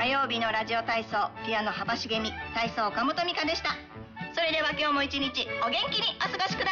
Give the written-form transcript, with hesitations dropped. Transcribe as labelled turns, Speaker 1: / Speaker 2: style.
Speaker 1: 火曜日のラジオ体操、ピアノ幅しげみ、体操岡本美香でした。それでは今日も一日お元気にお過ごしくだ